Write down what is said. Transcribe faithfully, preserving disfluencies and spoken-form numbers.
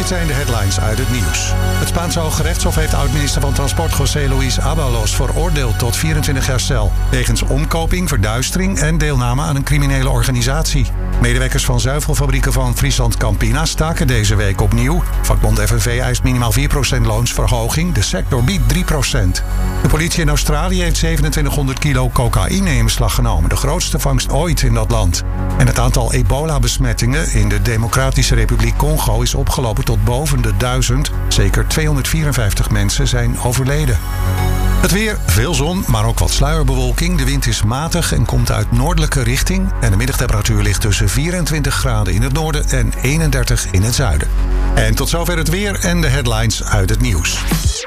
Dit zijn de headlines uit het nieuws. Het Spaanse Hooggerechtshof heeft oud-minister van Transport José Luis Ábalos veroordeeld tot vierentwintig jaar cel. Wegens omkoping, verduistering en deelname aan een criminele organisatie. Medewerkers van zuivelfabrieken van Friesland Campina staken deze week opnieuw. Vakbond F N V eist minimaal vier procent loonsverhoging. De sector biedt drie procent. De politie in Australië heeft zevenentwintighonderd kilo cocaïne in beslag genomen. De grootste vangst ooit in dat land. En het aantal ebola-besmettingen in de Democratische Republiek Congo is opgelopen tot boven de duizend. Zeker tweehonderdvierenvijftig mensen zijn overleden. Het weer, veel zon, maar ook wat sluierbewolking. De wind is matig en komt uit noordelijke richting. En de middagtemperatuur ligt tussen vierentwintig graden in het noorden en eenendertig in het zuiden. En tot zover het weer en de headlines uit het nieuws.